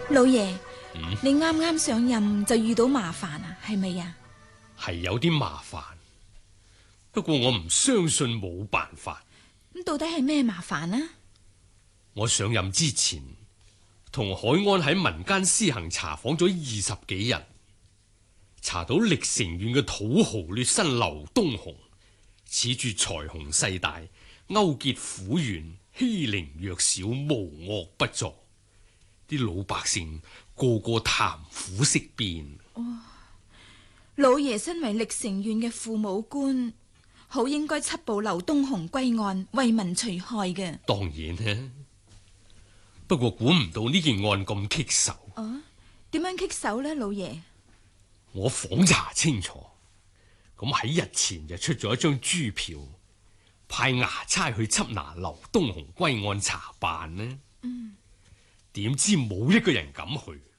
老爺，你啱啱上任就遇到麻煩啊，係咪啊？ 係有啲麻煩，不過我唔相信冇辦法。 咁到底係咩麻煩啊？ 我上任之前，同海安喺民間私行查訪咗20幾日，查到歷城縣嘅土豪劣紳劉東雄，恃住財雄勢大，勾結府縣，欺凌弱小，無惡不作。啲老百姓個個談虎色變。 老爺身為歷城縣嘅父母官，好應該緝捕劉東雄歸案，為民除害嘅。 當然啦，不過估唔到呢件案咁棘手。 點樣棘手呢，老爺？ 我訪查清楚，咁喺日前就出咗一張朱票，派衙差去緝拿劉東雄歸案查辦呢。點知冇一個人敢去。